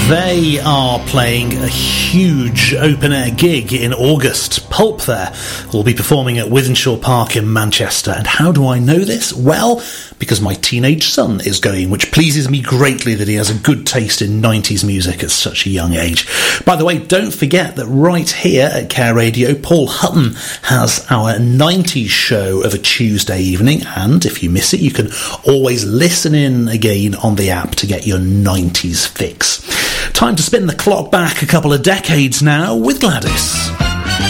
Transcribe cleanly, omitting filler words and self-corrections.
They are playing a huge open-air gig in August. Pulp there will be performing at Wythenshawe Park in Manchester. And how do I know this? Well, because my teenage son is going, which pleases me greatly that he has a good taste in 90s music at such a young age. By the way, don't forget that right here at Care Radio, Paul Hutton has our 90s show of a Tuesday evening, and if you miss it, you can always listen in again on the app to get your 90s fix. Time to spin the clock back a couple of decades now with Gladys.